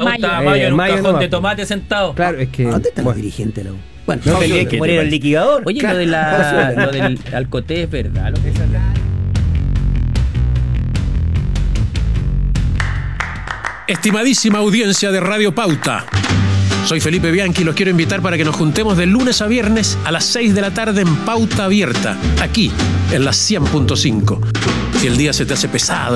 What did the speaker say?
estaba Mayo en un Mayo cajón no, de tomate sentado. Claro, es que... ¿Dónde están los dirigentes, Lau? Bueno, No tendría que poner el liquidador. Oye, Claro. lo del Alcoté es verdad. Lo que Estimadísima audiencia de Radio Pauta, soy Felipe Bianchi y los quiero invitar para que nos juntemos de lunes a viernes a las 6 de la tarde en Pauta Abierta, aquí en la 100.5. Si el día se te hace pesado,